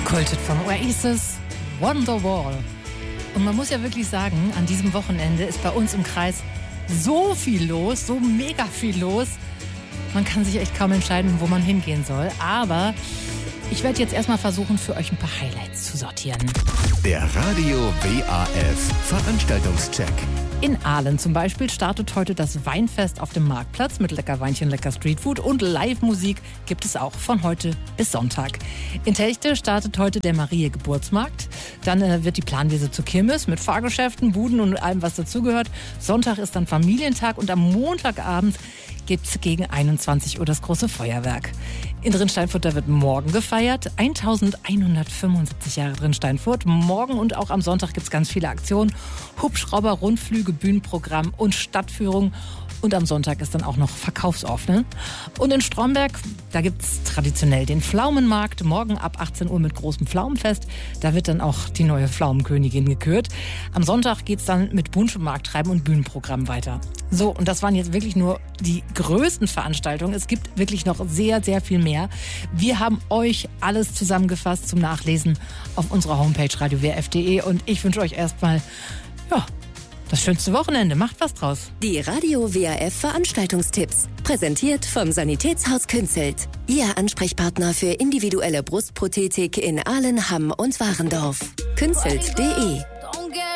Kultet von Oasis, Wonderwall. Und man muss ja wirklich sagen, an diesem Wochenende ist bei uns im Kreis so viel los, so mega viel los. Man kann sich echt kaum entscheiden, wo man hingehen soll. Aber ich werde jetzt erstmal versuchen, für euch ein paar Highlights zu sortieren. Der Radio WAF Veranstaltungscheck. In Aalen zum Beispiel startet heute das Weinfest auf dem Marktplatz mit lecker Weinchen, lecker Streetfood und Live-Musik gibt es auch von heute bis Sonntag. In Telchte startet heute der Marie-Geburtsmarkt. Dann wird die Planwiese zur Kirmes mit Fahrgeschäften, Buden und allem, was dazugehört. Sonntag ist dann Familientag und am Montagabend gibt es gegen 21 Uhr das große Feuerwerk. In Drinsteinfurt, da wird morgen gefeiert. 1175 Jahre Drinsteinfurt. Morgen und auch am Sonntag gibt es ganz viele Aktionen. Hubschrauber, Rundflüge, Bühnenprogramm und Stadtführung. Und am Sonntag ist dann auch noch Verkaufsoffene. Und in Stromberg, da gibt es traditionell den Pflaumenmarkt. Morgen ab 18 Uhr mit großem Pflaumenfest. Da wird dann auch die neue Pflaumenkönigin gekürt. Am Sonntag geht es dann mit buntem Markttreiben und Bühnenprogramm weiter. So, und das waren jetzt wirklich nur die größten Veranstaltungen. Es gibt wirklich noch sehr, sehr viel mehr. Wir haben euch alles zusammengefasst zum Nachlesen auf unserer Homepage radiowrf.de. Und ich wünsche euch erstmal, das schönste Wochenende. Macht was draus. Die Radio WAF Veranstaltungstipps. Präsentiert vom Sanitätshaus Künzelt. Ihr Ansprechpartner für individuelle Brustprothetik in Aalen, Hamm und Warendorf. Künzelt.de